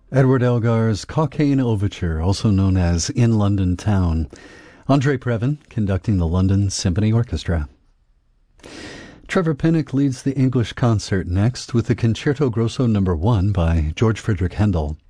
Edward Elgar's Cockaigne Overture, also known as In London Town. Andre Previn conducting the London Symphony Orchestra. Trevor Pinnock leads the English concert next with the Concerto Grosso No. 1 by George Frideric Handel.